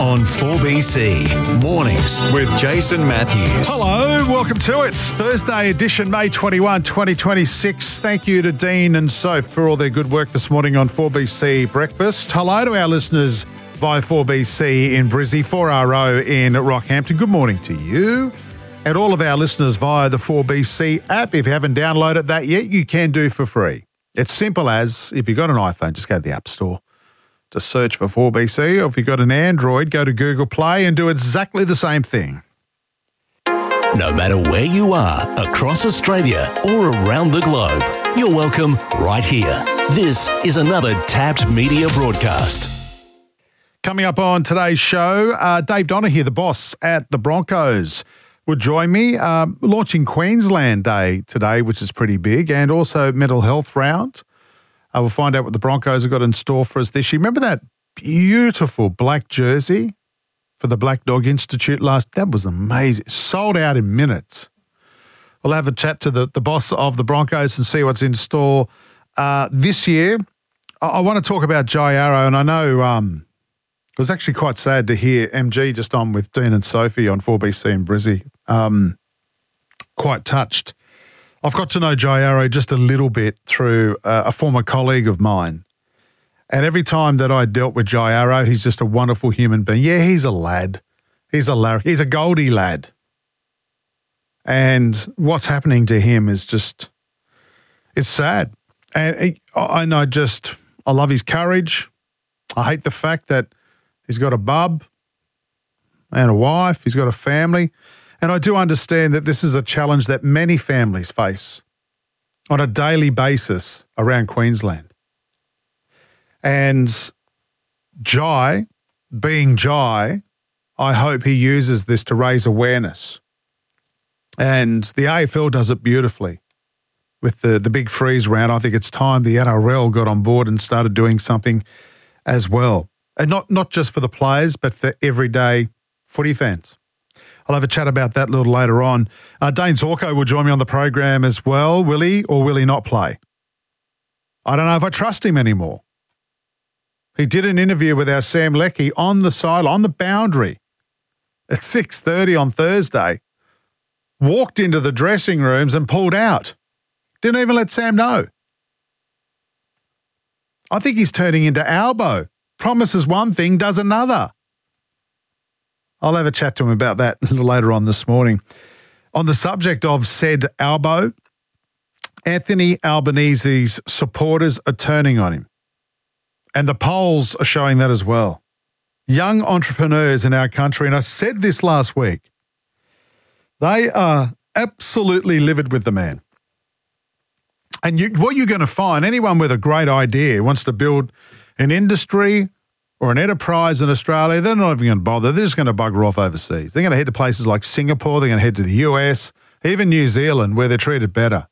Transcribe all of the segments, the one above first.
on 4BC. Mornings with Jason Matthews. Hello, welcome to it. It's Thursday edition, May 21, 2026. Thank you to Dean and Soph for all their good work this morning on 4BC Breakfast. Hello to our listeners via 4BC in Brizzy, 4RO in Rockhampton. Good morning to you. And all of our listeners via the 4BC app. If you haven't downloaded that yet, you can do for free. It's simple as, if you've got an iPhone, just go to the App Store. Just search for 4BC, or if you've got an Android, go to Google Play and do exactly the same thing. No matter where you are, across Australia or around the globe, you're welcome right here. This is another Tapped Media broadcast. Coming up on today's show, Dave Donaghy, the boss at the Broncos, will join me, launching Queensland Day today, which is pretty big, and also Mental Health Round. We'll find out what the Broncos have got in store for us this year. Remember that beautiful black jersey for the Black Dog Institute that was amazing. Sold out in minutes. We'll have a chat to the boss of the Broncos and see what's in store this year. I want to talk about Jai Arrow, and I know it was actually quite sad to hear MG just on with Dean and Sophie on 4BC in Brizzy. Quite touched. I've got to know Jai Arrow just a little bit through a former colleague of mine. And every time that I dealt with Jai Arrow, he's just a wonderful human being. Yeah, he's a lad. He's a Goldie lad. And what's happening to him is just, it's sad. And I love his courage. I hate the fact that he's got a bub and a wife. He's got a family. And I do understand that this is a challenge that many families face on a daily basis around Queensland. And Jai, being Jai, I hope he uses this to raise awareness. And the AFL does it beautifully with the big freeze round. I think it's time the NRL got on board and started doing something as well. And not just for the players, but for everyday footy fans. I'll have a chat about that a little later on. Dane Zorko will join me on the program as well. Will he or will he not play? I don't know if I trust him anymore. He did an interview with our Sam Leckie on the side, on the boundary at 6:30 on Thursday, walked into the dressing rooms and pulled out. Didn't even let Sam know. I think he's turning into Albo. Promises one thing, does another. I'll have a chat to him about that a little later on this morning. On the subject of said Albo, Anthony Albanese's supporters are turning on him. And the polls are showing that as well. Young entrepreneurs in our country, and I said this last week, they are absolutely livid with the man. And what you're going to find, anyone with a great idea wants to build an industry or an enterprise in Australia, they're not even going to bother. They're just going to bugger off overseas. They're going to head to places like Singapore. They're going to head to the US, even New Zealand, where they're treated better,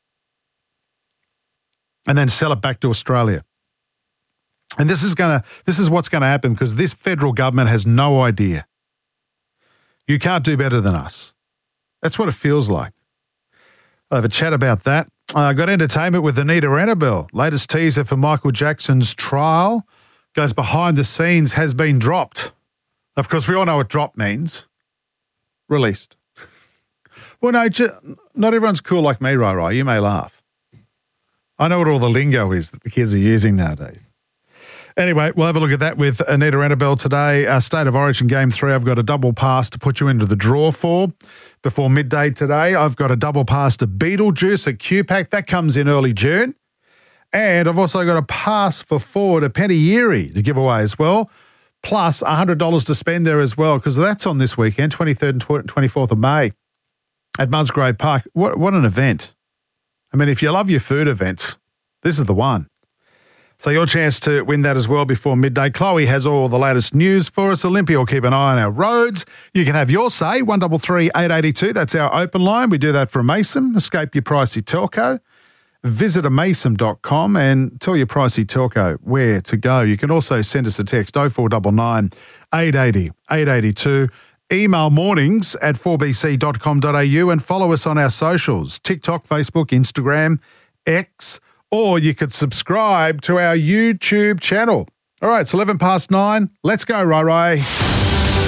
and then sell it back to Australia. And this is what's going to happen because this federal government has no idea. You can't do better than us. That's what it feels like. I'll have a chat about that. I got entertainment with Anita Annabelle. Latest teaser for Michael Jackson's trial. Goes behind the scenes, has been dropped. Of course, we all know what drop means. Released. Well, no, not everyone's cool like me, Rai. You may laugh. I know what all the lingo is that the kids are using nowadays. Anyway, we'll have a look at that with Anita Annabelle today. State of Origin Game 3, I've got a double pass to put you into the draw for. Before midday today, I've got a double pass to Beetlejuice at QPAC. That comes in early June. And I've also got a pass for Ford at Penny Erie to give away as well, plus $100 to spend there as well, because that's on this weekend, 23rd and 24th of May at Musgrave Park. What an event. I mean, if you love your food events, this is the one. So your chance to win that as well before midday. Chloe has all the latest news for us. Olympia will keep an eye on our roads. You can have your say, 133 882. That's our open line. We do that for a Mason. Escape your pricey telco. Visit amason.com and tell your pricey telco where to go. You can also send us a text 0499 880 882. Email mornings at 4bc.com.au and follow us on our socials, TikTok, Facebook, Instagram, X, or you could subscribe to our YouTube channel. All right, it's 9:11. Let's go, Rai.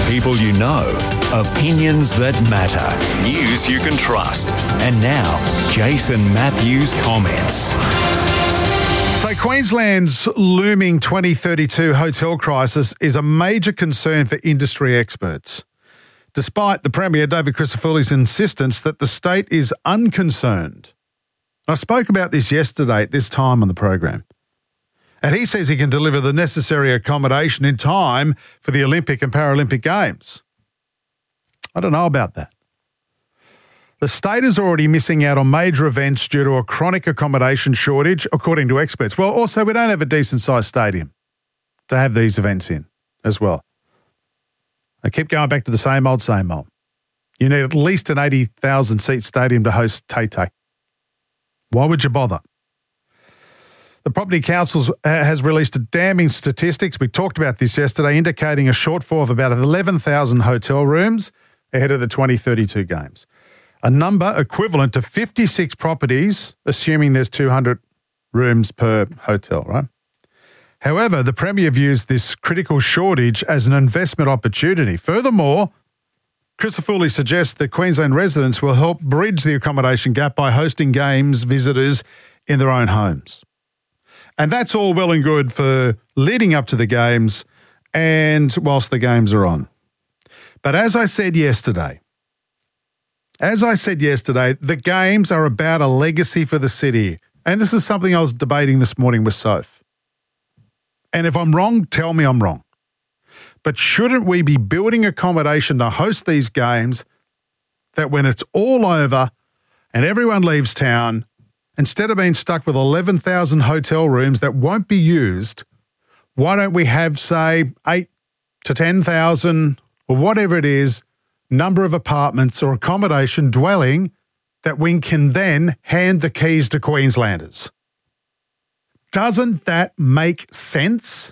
People you know, opinions that matter, news you can trust. And now, Jason Matthews comments. So Queensland's looming 2032 hotel crisis is a major concern for industry experts, despite the Premier, David Crisafulli's insistence that the state is unconcerned. I spoke about this yesterday at this time on the program. And he says he can deliver the necessary accommodation in time for the Olympic and Paralympic Games. I don't know about that. The state is already missing out on major events due to a chronic accommodation shortage, according to experts. Well, also, we don't have a decent-sized stadium to have these events in as well. I keep going back to the same old, same old. You need at least an 80,000-seat stadium to host Tay-Tay. Why would you bother? The Property Council has released damning statistics. We talked about this yesterday, indicating a shortfall of about 11,000 hotel rooms ahead of the 2032 Games. A number equivalent to 56 properties, assuming there's 200 rooms per hotel, right? However, the Premier views this critical shortage as an investment opportunity. Furthermore, Crisafulli suggests that Queensland residents will help bridge the accommodation gap by hosting games visitors in their own homes. And that's all well and good for leading up to the games and whilst the games are on. But as I said yesterday, the games are about a legacy for the city. And this is something I was debating this morning with Soph. And if I'm wrong, tell me I'm wrong. But shouldn't we be building accommodation to host these games that when it's all over and everyone leaves town, instead of being stuck with 11,000 hotel rooms that won't be used, why don't we have, say, 8 to 10,000 or whatever it is, number of apartments or accommodation dwelling that we can then hand the keys to Queenslanders? Doesn't that make sense?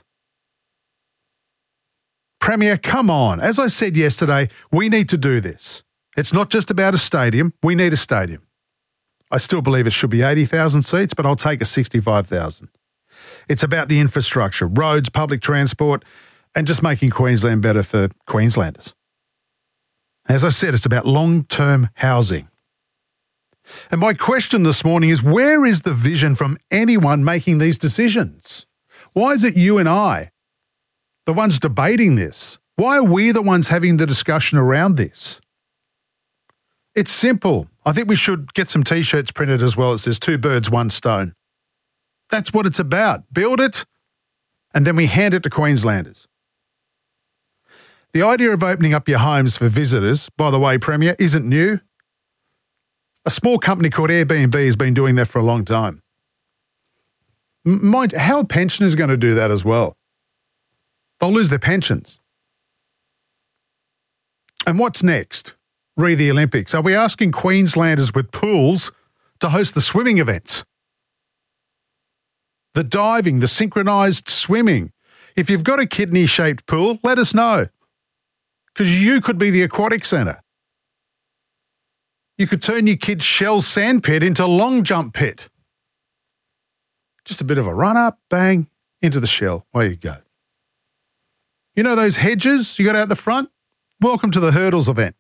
Premier, come on. As I said yesterday, we need to do this. It's not just about a stadium. We need a stadium. I still believe it should be 80,000 seats, but I'll take a 65,000. It's about the infrastructure, roads, public transport, and just making Queensland better for Queenslanders. As I said, it's about long-term housing. And my question this morning is, where is the vision from anyone making these decisions? Why is it you and I, the ones debating this? Why are we the ones having the discussion around this? It's simple. I think we should get some T-shirts printed as well. It says 2 birds, 1 stone. That's what it's about. Build it, and then we hand it to Queenslanders. The idea of opening up your homes for visitors, by the way, Premier, isn't new. A small company called Airbnb has been doing that for a long time. Mind, how are pensioners going to do that as well? They'll lose their pensions. And what's next? Re the Olympics. Are we asking Queenslanders with pools to host the swimming events? The diving, the synchronised swimming. If you've got a kidney-shaped pool, let us know. Because you could be the aquatic centre. You could turn your kid's shell sand pit into a long jump pit. Just a bit of a run up, bang, into the shell. Away you go. You know those hedges you got out the front? Welcome to the hurdles event.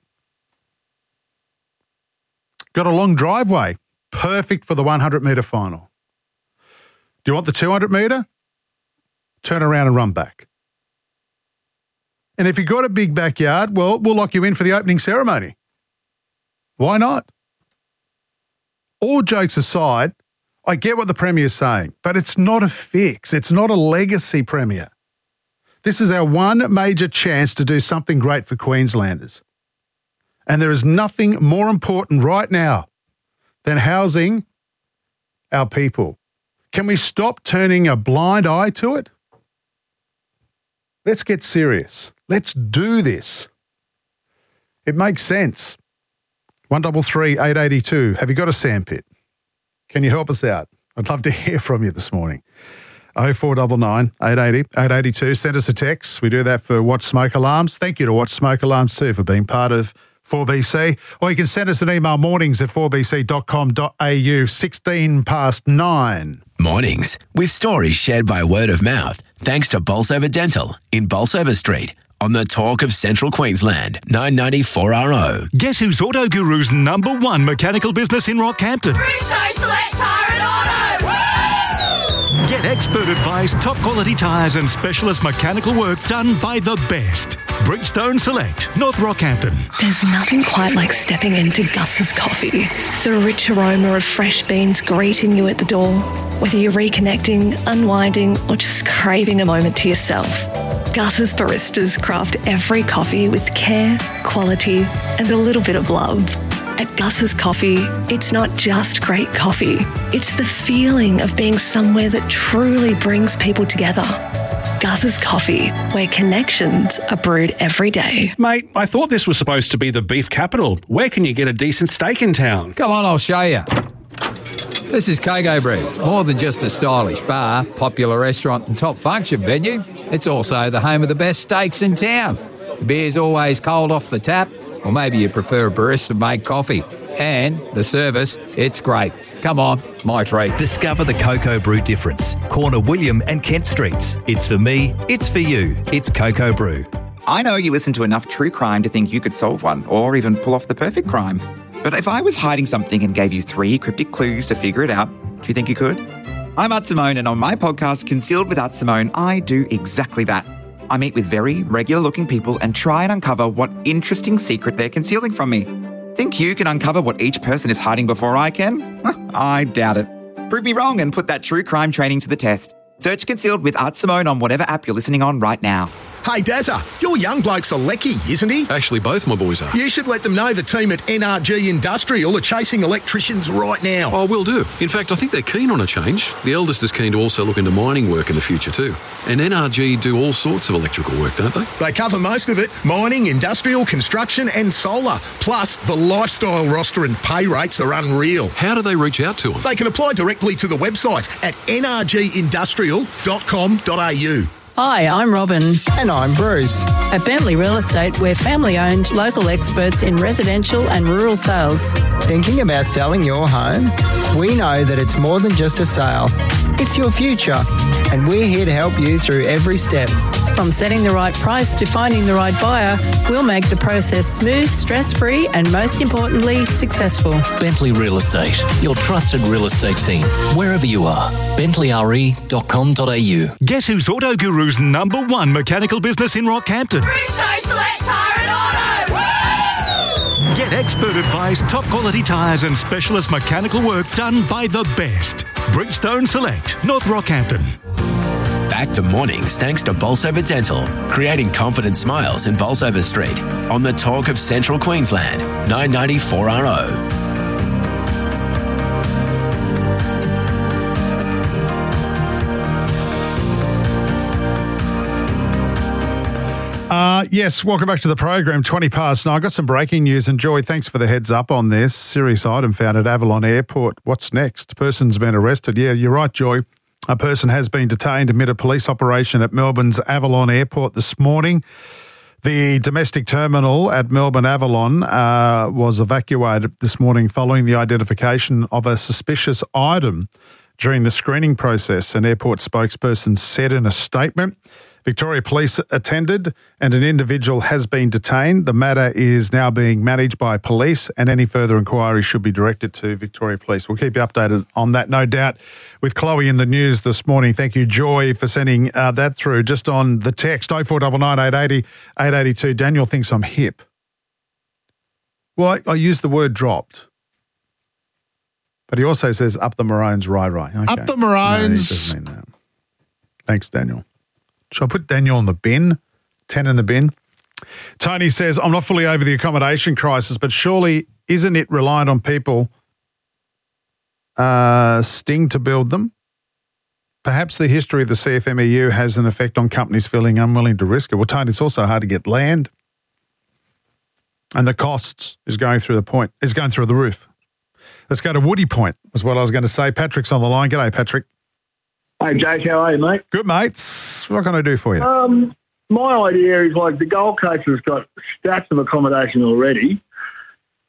Got a long driveway, perfect for the 100-metre final. Do you want the 200-metre? Turn around and run back. And if you've got a big backyard, well, we'll lock you in for the opening ceremony. Why not? All jokes aside, I get what the Premier's saying, but it's not a fix. It's not a legacy, Premier. This is our one major chance to do something great for Queenslanders. And there is nothing more important right now than housing our people. Can we stop turning a blind eye to it? Let's get serious. Let's do this. It makes sense. 133 882. Have you got a sandpit? Can you help us out? I'd love to hear from you this morning. 0499 880 882. Send us a text. We do that for Watch Smoke Alarms. Thank you to Watch Smoke Alarms too for being part of 4BC. Or you can send us an email, mornings@4bc.com.au, 16 past 9. Mornings with stories shared by word of mouth. Thanks to Bolsover Dental in Bolsover Street. on the talk of Central Queensland, 990 4RO. Guess who's Auto Guru's #1 mechanical business in Rockhampton? Bridgestone Select Tyre and Auto! Woo! Get expert advice, top quality tyres and specialist mechanical work done by the best. Bridgestone Select, North Rockhampton. There's nothing quite like stepping into Gus's Coffee. The rich aroma of fresh beans greeting you at the door. Whether you're reconnecting, unwinding, or just craving a moment to yourself. Gus's baristas craft every coffee with care, quality, and a little bit of love. At Gus's Coffee, it's not just great coffee. It's the feeling of being somewhere that truly brings people together. Gus's Coffee, where connections are brewed every day. Mate, I thought this was supposed to be the beef capital. Where can you get a decent steak in town? Come on, I'll show you. This is Coco Brew. More than just a stylish bar, popular restaurant and top function venue, it's also the home of the best steaks in town. The beer's always cold off the tap, or maybe you prefer a barista-made coffee. And the service, it's great. Come on, my treat. Discover the Coco Brew difference. Corner William and Kent Streets. It's for me, it's for you. It's Coco Brew. I know you listen to enough true crime to think you could solve one, or even pull off the perfect crime. But if I was hiding something and gave you 3 cryptic clues to figure it out, do you think you could? I'm Art Simone, and on my podcast, Concealed with Art Simone, I do exactly that. I meet with very regular-looking people and try and uncover what interesting secret they're concealing from me. Think you can uncover what each person is hiding before I can? I doubt it. Prove me wrong and put that true crime training to the test. Search Concealed with Art Simone on whatever app you're listening on right now. Hey, Dazza, your young bloke's a lecky, isn't he? Actually, both my boys are. You should let them know the team at NRG Industrial are chasing electricians right now. Oh, will do. In fact, I think they're keen on a change. The eldest is keen to also look into mining work in the future too. And NRG do all sorts of electrical work, don't they? They cover most of it. Mining, industrial, construction and solar. Plus, the lifestyle roster and pay rates are unreal. How do they reach out to them? They can apply directly to the website at nrgindustrial.com.au. Hi, I'm Robin. And I'm Bruce. At Bentley Real Estate, we're family-owned, local experts in residential and rural sales. Thinking about selling your home? We know that it's more than just a sale. It's your future, and we're here to help you through every step. From setting the right price to finding the right buyer, we'll make the process smooth, stress-free, and most importantly, successful. Bentley Real Estate, your trusted real estate team, wherever you are. BentleyRE.com.au. Guess who's Auto Guru's #1 mechanical business in Rockhampton? Bridgestone Select Tyre and Auto! Woo! Get expert advice, top quality tyres and specialist mechanical work done by the best. Bridgestone Select, North Rockhampton. Back to mornings thanks to Bolsover Dental, creating confident smiles in Bolsover Street, on the talk of Central Queensland, 990 4RO. Yes, welcome back to the program, 20 past 9. I've got some breaking news, and Joy, thanks for the heads up on this. Serious item found at Avalon Airport. What's next? Person's been arrested. Yeah, you're right, Joy. A person has been detained amid a police operation at Melbourne's Avalon Airport this morning. The domestic terminal at Melbourne Avalon was evacuated this morning following the identification of a suspicious item during the screening process, an airport spokesperson said in a statement. Victoria Police attended and an individual has been detained. The matter is now being managed by police and any further inquiry should be directed to Victoria Police. We'll keep you updated on that, no doubt, with Chloe in the news this morning. Thank you, Joy, for sending that through. Just on the text, 0499 880 882. Daniel thinks I'm hip. Well, I used the word dropped. But he also says up the Maroons, right. Okay. Up the Maroons. No, he doesn't mean that. Thanks, Daniel. Shall I put Daniel in the bin? 10 in the bin. Tony says, I'm not fully over the accommodation crisis, but surely isn't it reliant on people sting to build them? Perhaps the history of the CFMEU has an effect on companies feeling unwilling to risk it. Well, Tony, it's also hard to get land. And the costs is going through the roof. Let's go to Woody Point, was what I was going to say. Patrick's on the line. G'day, Patrick. Hey, Jake, how are you, mate? Good, mates. What can I do for you? My idea is, like, the Gold Coast has got stacks of accommodation already.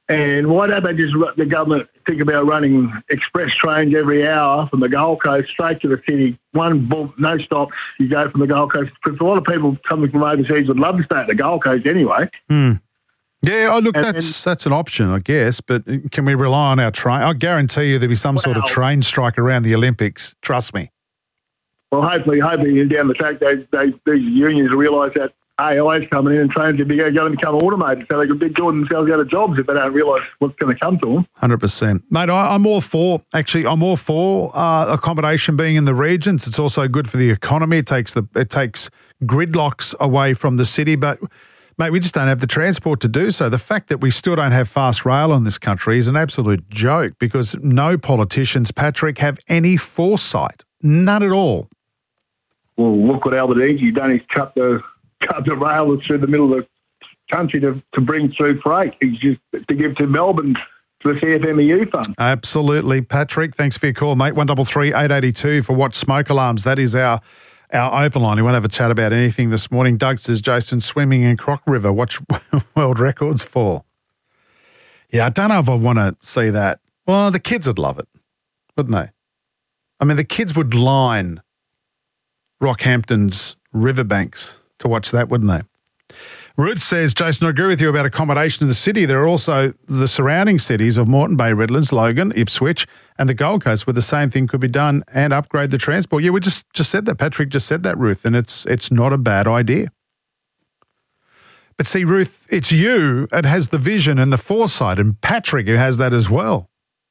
And why don't they just, the government, think about running express trains every hour from the Gold Coast straight to the city, one book, no stops, you go from the Gold Coast. Because a lot of people coming from overseas would love to stay at the Gold Coast anyway. Yeah, look, that's an option, I guess, but can we rely on our train? I guarantee you there'll be some sort of train strike around the Olympics, trust me. Well, hopefully down the track, these unions realise that AI is coming in and trains are going to become automated, so they could be doing themselves out of jobs if they don't realise what's going to come to them. 100%. Mate, I'm all for accommodation being in the regions. It's also good for the economy. It takes gridlocks away from the city, but mate, we just don't have the transport to do so. The fact that we still don't have fast rail in this country is an absolute joke because no politicians, Patrick, have any foresight. None at all. Well, look what Albanese done. He's cut the rail through the middle of the country to bring through freight. He's just to give to Melbourne to the CFMEU fund. Absolutely. Patrick, thanks for your call, mate. 1338 882 for Watch Smoke Alarms. That is our open line. We won't have a chat about anything this morning. Doug says, Jason, swimming in Croc River. Watch world records fall. Yeah, I don't know if I want to see that. Well, the kids would love it, wouldn't they? I mean, the kids would line Rockhampton's riverbanks to watch that, wouldn't they? Ruth says, Jason, I agree with you about accommodation in the city. There are also the surrounding cities of Moreton Bay, Redlands, Logan, Ipswich and the Gold Coast where the same thing could be done and upgrade the transport. Yeah, we just said that. Patrick just said that, Ruth, and it's not a bad idea. But see, Ruth, it's you that has the vision and the foresight, and Patrick who has that as well.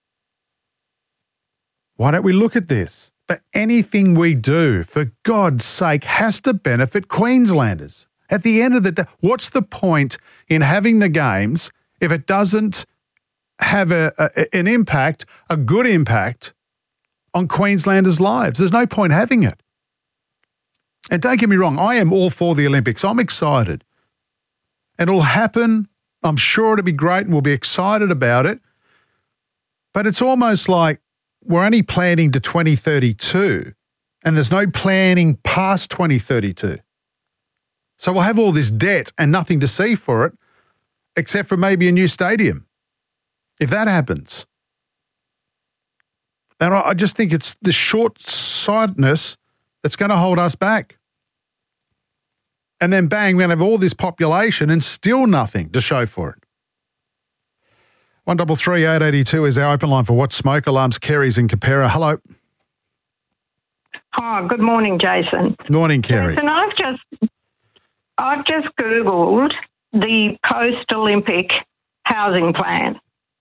Why don't we look at this? But anything we do, for God's sake, has to benefit Queenslanders. At the end of the day, what's the point in having the games if it doesn't have an impact, a good impact on Queenslanders' lives? There's no point having it. And don't get me wrong, I am all for the Olympics. I'm excited. It'll happen. I'm sure it'll be great and we'll be excited about it. But it's almost like we're only planning to 2032 and there's no planning past 2032. So we'll have all this debt and nothing to see for it except for maybe a new stadium, if that happens. And I just think it's the short-sightedness that's going to hold us back. And then bang, we're going to have all this population and still nothing to show for it. 1338 882 is our open line for Watch Smoke Alarms. Kerry's in Capera. Hello. Oh, good morning, Jason. Morning, Kerry. Jason, I've just Googled the post-Olympic housing plan.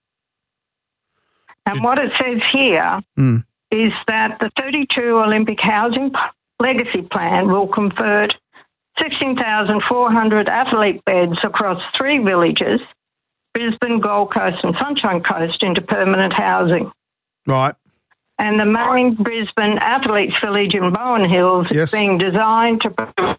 And what it says here is that the 32 Olympic housing legacy plan will convert 16,400 athlete beds across 3 villages, Brisbane, Gold Coast and Sunshine Coast, into permanent housing. Right. And the main Brisbane Athletes Village in Bowen Hills is being designed to provide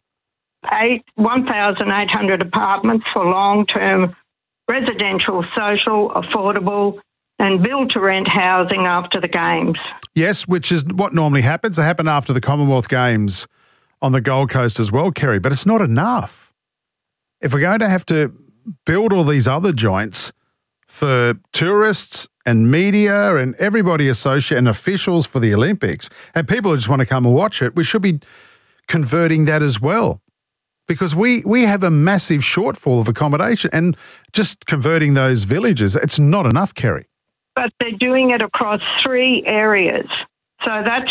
1,800 apartments for long-term residential, social, affordable and build-to-rent housing after the Games. Yes, which is what normally happens. It happened after the Commonwealth Games on the Gold Coast as well, Kerry, but it's not enough. If we're going to have to build all these other joints for tourists and media and everybody associated and officials for the Olympics, and people who just want to come and watch it, we should be converting that as well. Because we have a massive shortfall of accommodation, and just converting those villages, it's not enough, Kerry. But they're doing it across 3 areas. So that's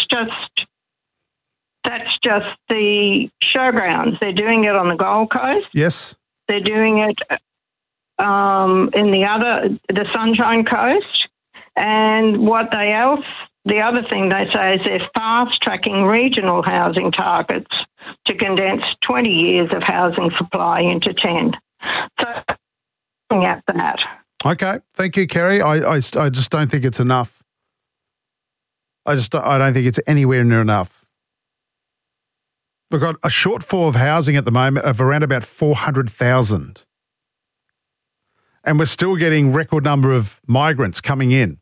just the showgrounds. They're doing it on the Gold Coast. Yes. They're doing it in the Sunshine Coast. And the other thing they say is they're fast-tracking regional housing targets to condense 20 years of housing supply into 10. So, looking at that. Okay. Thank you, Kerry. I just don't think it's enough. I don't think it's anywhere near enough. We've got a shortfall of housing at the moment of around about 400,000. And we're still getting record number of migrants coming in.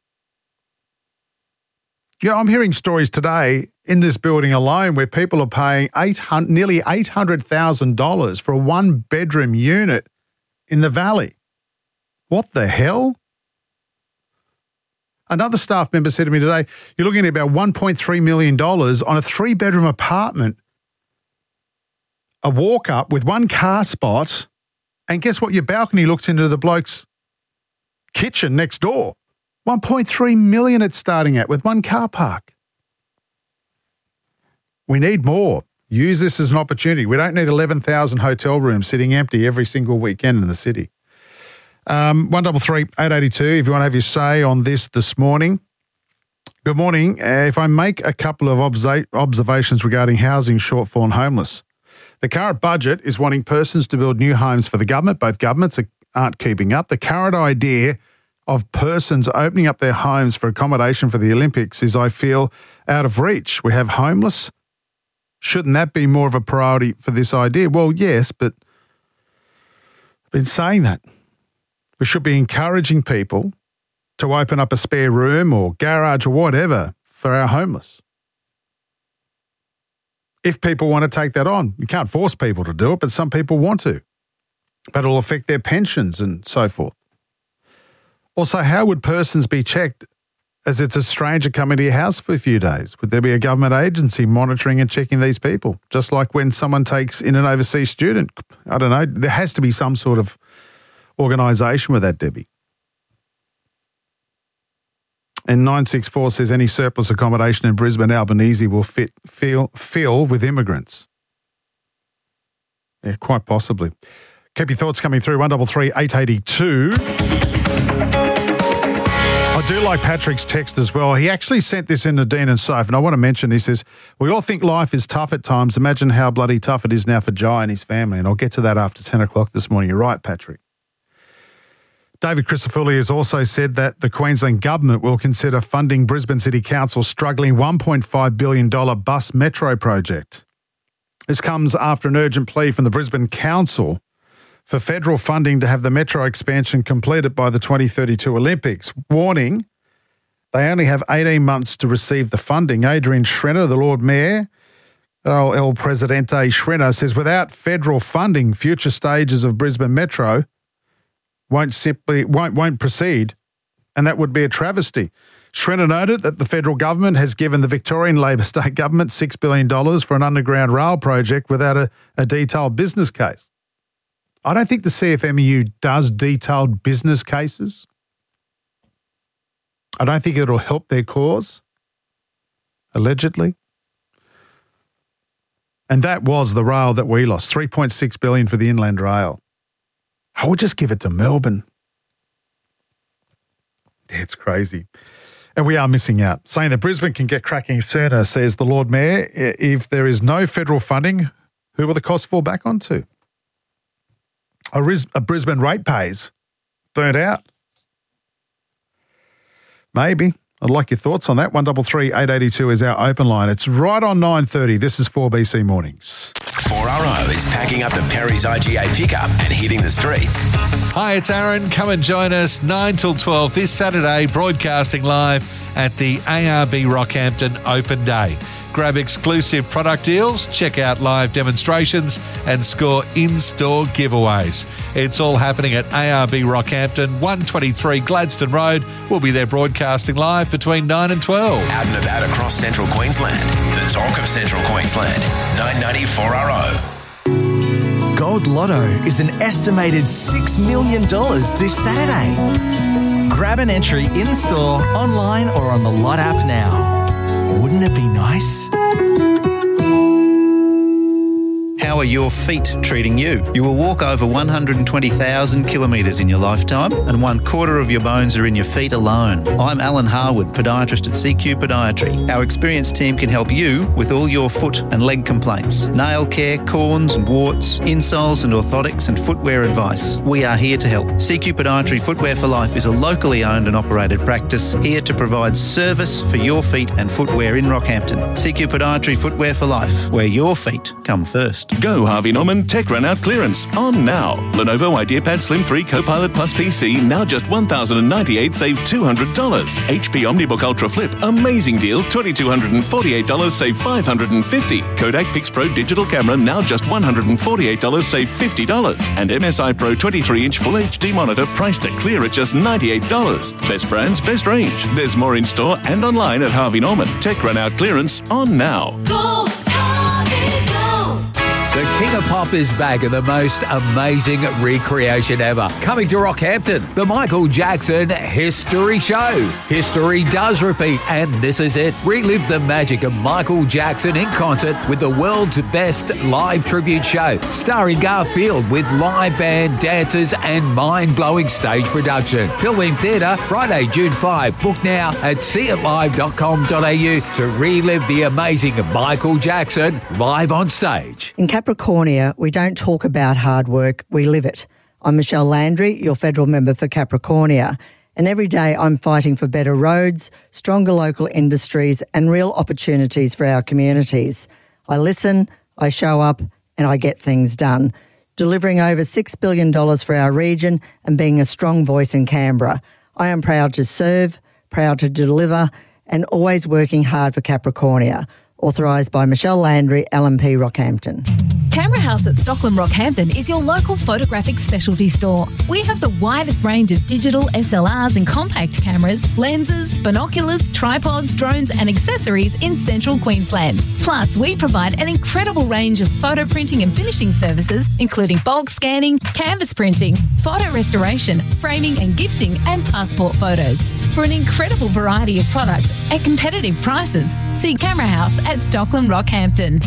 Yeah, I'm hearing stories today in this building alone where people are paying nearly $800,000 for a 1-bedroom unit in the Valley. What the hell? Another staff member said to me today, you're looking at about $1.3 million on a 3-bedroom apartment, a walk-up with 1 car spot, and guess what? Your balcony looks into the bloke's kitchen next door. $1.3 million it's starting at with 1 car park. We need more. Use this as an opportunity. We don't need 11,000 hotel rooms sitting empty every single weekend in the city. 133 882 if you want to have your say on this morning. Good morning. If I make a couple of observations regarding housing shortfall and homeless. The current budget is wanting persons to build new homes for the government. Both governments aren't keeping up. The current idea of persons opening up their homes for accommodation for the Olympics is, I feel, out of reach. We have homeless. Shouldn't that be more of a priority for this idea? Well, yes, but I've been saying that. We should be encouraging people to open up a spare room or garage or whatever for our homeless. If people want to take that on, you can't force people to do it, but some people want to. But it'll affect their pensions and so forth. Also, how would persons be checked as it's a stranger coming to your house for a few days? Would there be a government agency monitoring and checking these people? Just like when someone takes in an overseas student. I don't know. There has to be some sort of organisation with that, Debbie. And 964 says any surplus accommodation in Brisbane, Albanese will fill with immigrants. Yeah, quite possibly. Keep your thoughts coming through, 133 882. I do like Patrick's text as well. He actually sent this in to Dean and Soph, and I want to mention, he says, we all think life is tough at times. Imagine how bloody tough it is now for Jai and his family. And I'll get to that after 10 o'clock this morning. You're right, Patrick. David Crisafulli has also said that the Queensland Government will consider funding Brisbane City Council's struggling $1.5 billion bus metro project. This comes after an urgent plea from the Brisbane Council for federal funding to have the metro expansion completed by the 2032 Olympics, warning they only have 18 months to receive the funding. Adrian Schrenner, the Lord Mayor, El Presidente Schrenner, says without federal funding, future stages of Brisbane Metro won't proceed, and that would be a travesty. Schrenner noted that the federal government has given the Victorian Labor state government $6 billion for an underground rail project without a detailed business case. I don't think the CFMEU does detailed business cases. I don't think it'll help their cause, allegedly. And that was the rail that we lost, $3.6 billion for the Inland Rail. I would just give it to Melbourne. Yeah, it's crazy. And we are missing out. Saying that Brisbane can get cracking sooner, says the Lord Mayor. If there is no federal funding, who will the cost fall back onto? A Brisbane ratepayers burnt out? Maybe. I'd like your thoughts on that. 133 882 is our open line. It's right on 9:30. This is 4BC Mornings. 4RO is packing up the Perry's IGA pickup and hitting the streets. Hi, it's Aaron. Come and join us 9 till 12 this Saturday, broadcasting live at the ARB Rockhampton Open Day. Grab exclusive product deals, check out live demonstrations and score in-store giveaways. It's all happening at ARB Rockhampton, 123 Gladstone Road. We'll be there broadcasting live between 9 and 12. Out and about across central Queensland. The talk of central Queensland. 990 4RO. Gold Lotto is an estimated $6 million this Saturday. Grab an entry in-store, online or on the Lot app now. Wouldn't it be nice? How are your feet treating you? You will walk over 120,000 kilometres in your lifetime, and 1/4 of your bones are in your feet alone. I'm Alan Harwood, podiatrist at CQ Podiatry. Our experienced team can help you with all your foot and leg complaints, nail care, corns and warts, insoles and orthotics and footwear advice. We are here to help. CQ Podiatry Footwear for Life is a locally owned and operated practice here to provide service for your feet and footwear in Rockhampton. CQ Podiatry Footwear for Life, where your feet come first. Go Harvey Norman tech run out clearance on now. Lenovo IdeaPad Slim 3 Copilot Plus PC now just $1,098, save $200. HP OmniBook Ultra Flip, amazing deal, $2,248, save $550. Kodak Pixpro Digital Camera now just $148, save $50. And MSI Pro 23-inch Full HD monitor priced to clear at just $98. Best brands, best range. There's more in store and online at Harvey Norman. Tech run out clearance on now. Go, Harvey, go! The King of Pop is back in the most amazing recreation ever. Coming to Rockhampton, the Michael Jackson History Show. History does repeat, and this is it. Relive the magic of Michael Jackson in concert with the world's best live tribute show, starring Garfield with live band, dancers, and mind-blowing stage production. Pilbeam Theatre, Friday, June 5. Book now at seeitlive.com.au to relive the amazing Michael Jackson live on stage. In Capricornia, we don't talk about hard work, we live it. I'm Michelle Landry, your federal member for Capricornia, and every day I'm fighting for better roads, stronger local industries and real opportunities for our communities. I listen, I show up and I get things done, delivering over $6 billion for our region and being a strong voice in Canberra. I am proud to serve, proud to deliver and always working hard for Capricornia. Authorised by Michelle Landry, LNP Rockhampton. Camera House at Stockland Rockhampton is your local photographic specialty store. We have the widest range of digital SLRs and compact cameras, lenses, binoculars, tripods, drones and accessories in central Queensland. Plus, we provide an incredible range of photo printing and finishing services, including bulk scanning, canvas printing, photo restoration, framing and gifting, and passport photos. For an incredible variety of products at competitive prices, see Camera House at Stockland Rockhampton.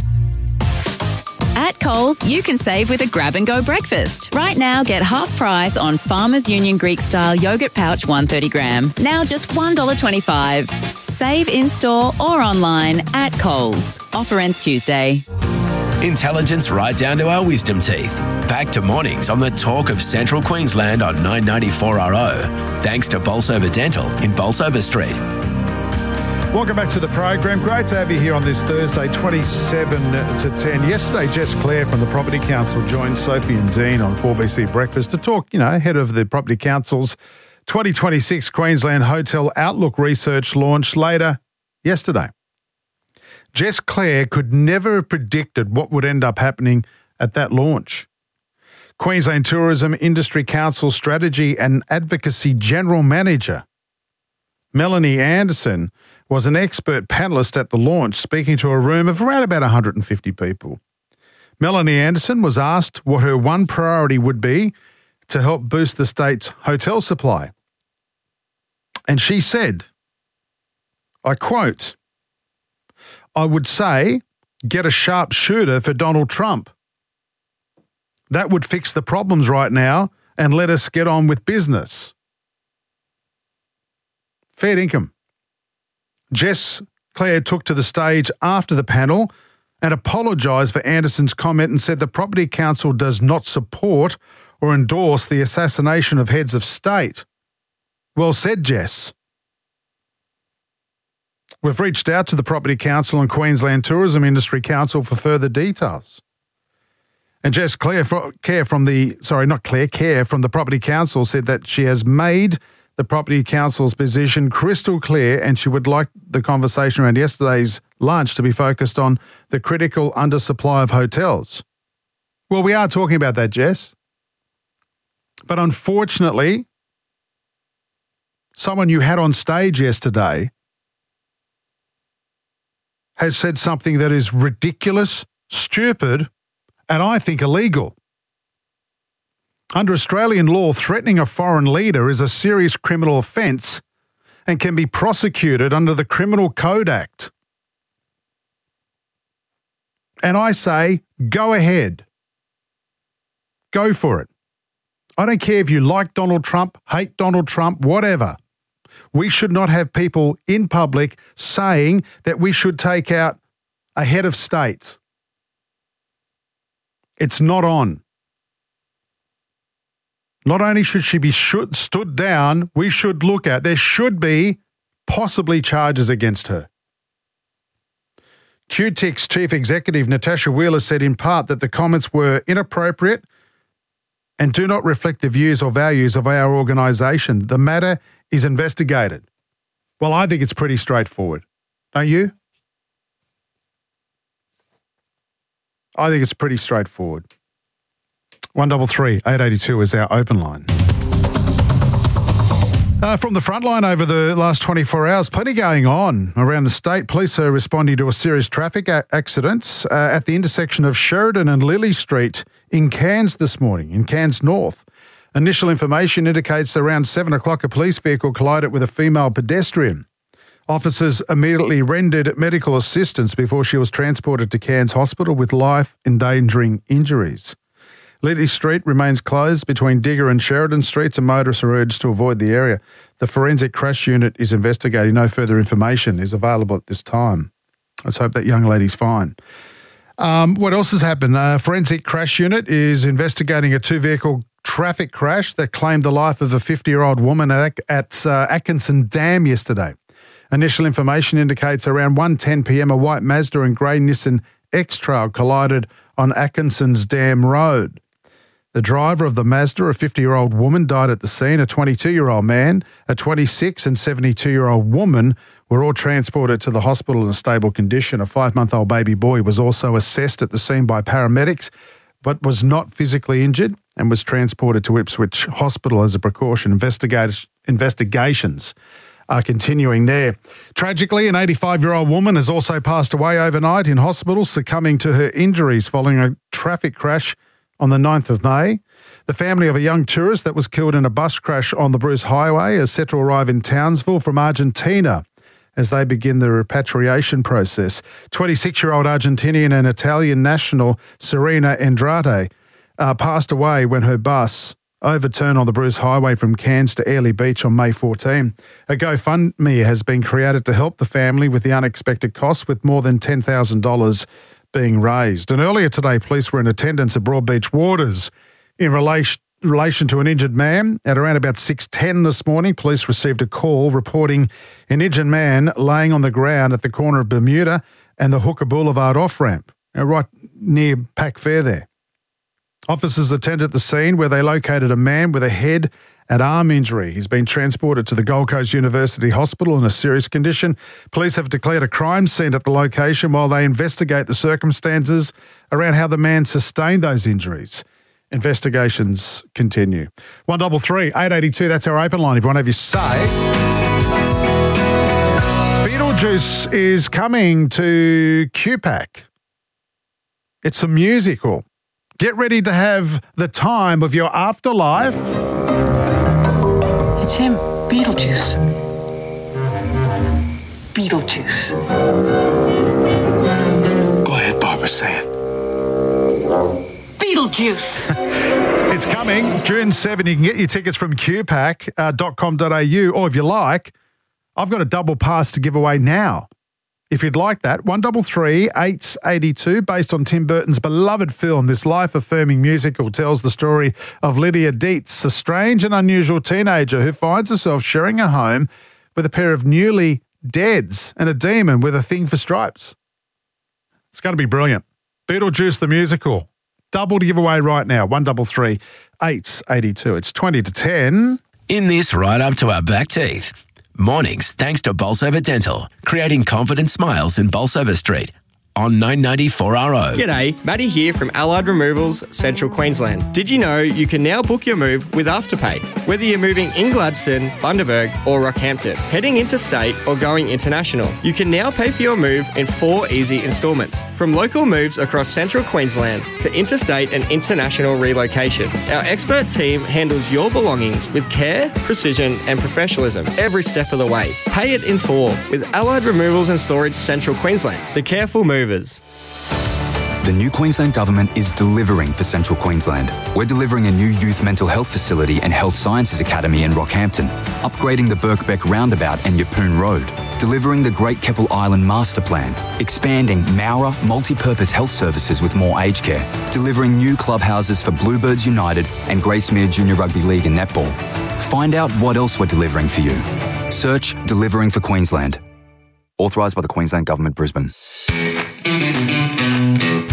At Coles, you can save with a grab-and-go breakfast. Right now, get half price on Farmers Union Greek-style yogurt pouch 130 gram. Now just $1.25. Save in-store or online at Coles. Offer ends Tuesday. Intelligence right down to our wisdom teeth. Back to mornings on the talk of Central Queensland on 994RO. Thanks to Bolsover Dental in Bolsover Street. Welcome back to the program. Great to have you here on this Thursday, 27 to 10. Yesterday, Jess Clare from the Property Council joined Sophie and Dean on 4BC Breakfast to talk, ahead of the Property Council's 2026 Queensland Hotel Outlook research launch later yesterday. Jess Clare could never have predicted what would end up happening at that launch. Queensland Tourism Industry Council Strategy and Advocacy General Manager Melanie Anderson was an expert panellist at the launch, speaking to a room of around about 150 people. Melanie Anderson was asked what her one priority would be to help boost the state's hotel supply. And she said, I quote, I would say, get a sharpshooter for Donald Trump. That would fix the problems right now and let us get on with business. Fair income. Jess Clare took to the stage after the panel and apologised for Anderson's comment and said the Property Council does not support or endorse the assassination of heads of state. Well said, Jess. We've reached out to the Property Council and Queensland Tourism Industry Council for further details. And Jess Clare from the Property Council said that she has made the Property Council's position crystal clear and she would like the conversation around yesterday's lunch to be focused on the critical undersupply of hotels. Well, we are talking about that, Jess. But unfortunately, someone you had on stage yesterday has said something that is ridiculous, stupid, and I think illegal. Under Australian law, threatening a foreign leader is a serious criminal offence and can be prosecuted under the Criminal Code Act. And I say, go ahead. Go for it. I don't care if you like Donald Trump, hate Donald Trump, whatever. We should not have people in public saying that we should take out a head of state. It's not on. Not only should she be stood down, we should look at, there should be possibly charges against her. QTIC's chief executive, Natasha Wheeler, said in part that the comments were inappropriate and do not reflect the views or values of our organisation. The matter is investigated. Well, I think it's pretty straightforward. Don't you? I think it's pretty straightforward. 133 882 is our open line. From the front line over the last 24 hours, plenty going on around the state. Police are responding to a serious traffic accident at the intersection of Sheridan and Lilly Street in Cairns this morning, in Cairns North. Initial information indicates around 7 o'clock a police vehicle collided with a female pedestrian. Officers immediately rendered medical assistance before she was transported to Cairns Hospital with life-endangering injuries. Lilly Street remains closed between Digger and Sheridan Streets, and motorists are urged to avoid the area. The forensic crash unit is investigating. No further information is available at this time. Let's hope that young lady's fine. What else has happened? Forensic crash unit is investigating a two-vehicle traffic crash that claimed the life of a 50-year-old woman at Atkinson Dam yesterday. Initial information indicates around 1:10 p.m. a white Mazda and grey Nissan X-Trail collided on Atkinson's Dam Road. The driver of the Mazda, a 50-year-old woman, died at the scene. A 22-year-old man, a 26 and 72-year-old woman were all transported to the hospital in a stable condition. A 5-month-old baby boy was also assessed at the scene by paramedics, but was not physically injured and was transported to Ipswich Hospital as a precaution. Investigations are continuing there. Tragically, an 85-year-old woman has also passed away overnight in hospital, succumbing to her injuries following a traffic crash on the 9th of May. The family of a young tourist that was killed in a bus crash on the Bruce Highway is set to arrive in Townsville from Argentina as they begin the repatriation process. 26-year-old Argentinian and Italian national Serena Andrade passed away when her bus overturned on the Bruce Highway from Cairns to Airlie Beach on May 14. A GoFundMe has been created to help the family with the unexpected costs, with more than $10,000 being raised. And earlier today, police were in attendance at Broadbeach Waters in relation to an injured man. At around about 6:10 this morning, police received a call reporting an injured man laying on the ground at the corner of Bermuda and the Hooker Boulevard off-ramp, right near Pac Fair there. Officers attended the scene where they located a man with a head and arm injury. He's been transported to the Gold Coast University Hospital in a serious condition. Police have declared a crime scene at the location while they investigate the circumstances around how the man sustained those injuries. Investigations continue. 133 882, that's our open line if you want to have your say. Beetlejuice is coming to QPAC. It's a musical. Get ready to have the time of your afterlife. It's him, Beetlejuice. Beetlejuice. Go ahead, Barbara, say it. Beetlejuice. It's coming June 7. You can get your tickets from qpac.com.au, or if you like, I've got a double pass to give away now. If you'd like that, 133 882, based on Tim Burton's beloved film, this life-affirming musical tells the story of Lydia Dietz, a strange and unusual teenager who finds herself sharing a home with a pair of newly deads and a demon with a thing for stripes. It's going to be brilliant. Beetlejuice the musical. Double to give away right now, 133 882. It's 20 to 10. In this right up to our back teeth. Mornings, thanks to Bolsover Dental, creating confident smiles in Bolsover Street on 994RO. G'day, Matty here from Allied Removals, Central Queensland. Did you know you can now book your move with Afterpay? Whether you're moving in Gladstone, Bundaberg or Rockhampton, heading interstate or going international, you can now pay for your move in 4 easy instalments. From local moves across Central Queensland to interstate and international relocation, our expert team handles your belongings with care, precision and professionalism every step of the way. Pay it in 4 with Allied Removals and Storage Central Queensland. The careful movers. The new Queensland Government is delivering for Central Queensland. We're delivering a new youth mental health facility and health sciences academy in Rockhampton, upgrading the Birkbeck Roundabout and Yeppoon Road, delivering the Great Keppel Island Master Plan, expanding Mowra multi-purpose health services with more aged care, delivering new clubhouses for Bluebirds United and Gracemere Junior Rugby League and Netball. Find out what else we're delivering for you. Search Delivering for Queensland. Authorised by the Queensland Government, Brisbane.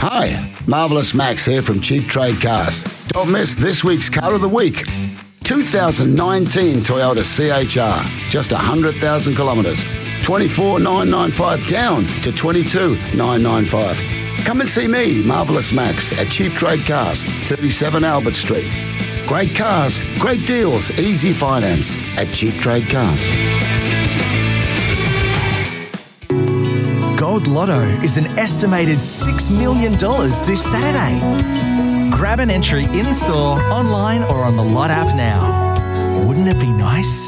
Hi, Marvellous Max here from Cheap Trade Cars. Don't miss this week's Car of the Week. 2019 Toyota CHR, just 100,000 kilometres. 24,995 down to 22,995. Come and see me, Marvellous Max, at Cheap Trade Cars, 37 Albert Street. Great cars, great deals, easy finance at Cheap Trade Cars. Gold Lotto is an estimated $6 million this Saturday. Grab an entry in-store, online or on the Lot app now. Wouldn't it be nice?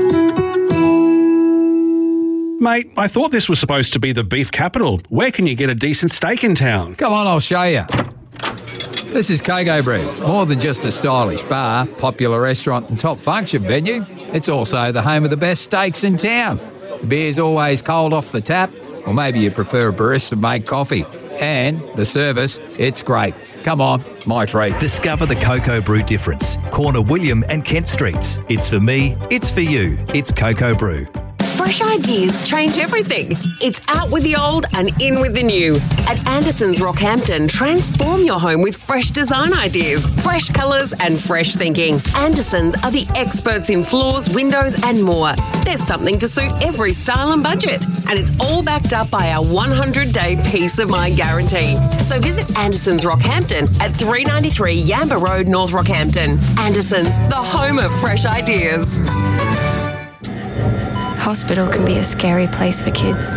Mate, I thought this was supposed to be the beef capital. Where can you get a decent steak in town? Come on, I'll show you. This is Coco Brew. More than just a stylish bar, popular restaurant and top function venue, it's also the home of the best steaks in town. The beer's always cold off the tap, or maybe you prefer a barista-made coffee. And the service, it's great. Come on, my treat. Discover the Coco Brew difference. Corner William and Kent Streets. It's for me, it's for you. It's Coco Brew. Fresh ideas change everything. It's out with the old and in with the new. At Anderson's Rockhampton, transform your home with fresh design ideas, fresh colours and fresh thinking. Anderson's are the experts in floors, windows and more. There's something to suit every style and budget. And it's all backed up by our 100-day peace of mind guarantee. So visit Anderson's Rockhampton at 393 Yamba Road, North Rockhampton. Anderson's, the home of fresh ideas. Hospital can be a scary place for kids.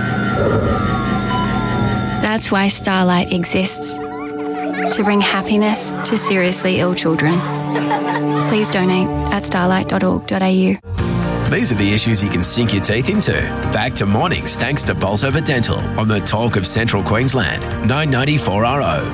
That's why Starlight exists, to bring happiness to seriously ill children. Please donate at starlight.org.au. These are the issues you can sink your teeth into. Back to mornings thanks to Bolsover Dental on the Talk of Central Queensland, 994 RO.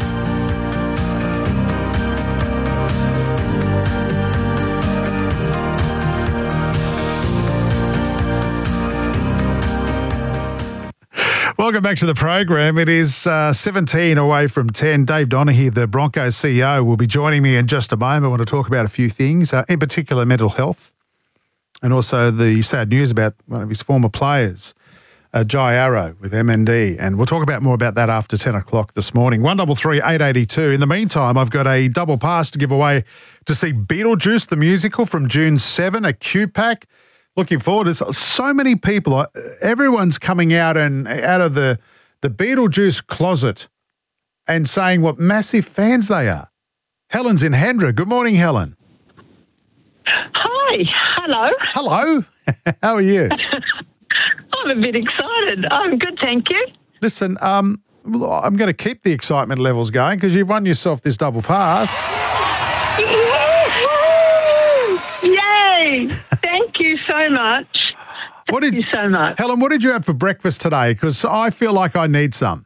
Welcome back to the program. It is 17 away from 10. Dave Donaghy, the Broncos CEO, will be joining me in just a moment. I want to talk about a few things, in particular mental health, and also the sad news about one of his former players, Jai Arrow with MND. And we'll talk about more about that after 10 o'clock this morning. 133 882. In the meantime, I've got a double pass to give away to see Beetlejuice, the musical, from June 7 at QPAC. Looking forward. There's so many people. Everyone's coming out of the Beetlejuice closet and saying what massive fans they are. Helen's in Hendra. Good morning, Helen. Hi. Hello. Hello. How are you? I'm a bit excited. I'm good, thank you. Listen, I'm going to keep the excitement levels going because you've won yourself this double pass. Yay! Thank you so much. Thank you so much. Helen, what did you have for breakfast today? Because I feel like I need some.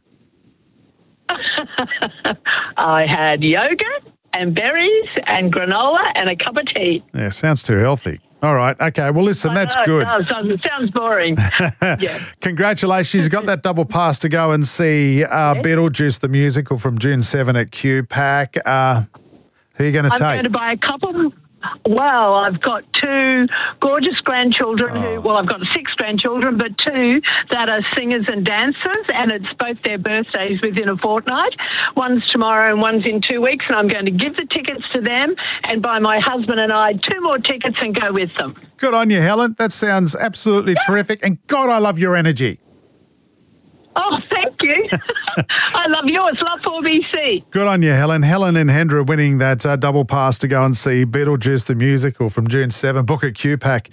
I had yogurt and berries and granola and a cup of tea. Yeah, sounds too healthy. All right. Okay. Well, listen, that's good. It sounds boring. Yeah. Congratulations. You got that double pass to go and see Beetlejuice, the musical, from June 7 at QPAC. Who are you going to take? I'm going to buy a couple. Well, I've got two gorgeous grandchildren I've got 6 grandchildren, but 2 that are singers and dancers, and it's both their birthdays within a fortnight. One's tomorrow and one's in 2 weeks, and I'm going to give the tickets to them and buy my husband and I 2 more tickets and go with them. Good on you, Helen. That sounds absolutely terrific. And God, I love your energy. Oh, thank you. I love yours. Love 4BC. Good on you, Helen. Helen and Hendra winning that double pass to go and see Beetlejuice, the musical, from June 7. Book at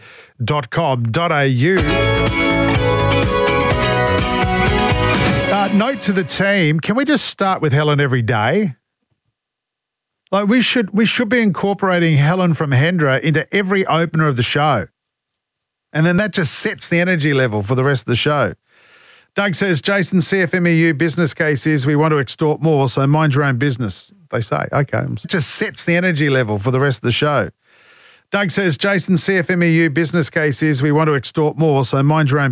qpac.com.au. Note to the team, can we just start with Helen every day? Like we should be incorporating Helen from Hendra into every opener of the show. And then that just sets the energy level for the rest of the show. Doug says, Jason, CFMEU business case is we want to extort more, so mind your own business, they say. Okay. It just sets the energy level for the rest of the show. Doug says, Jason, CFMEU business case is we want to extort more, so mind your own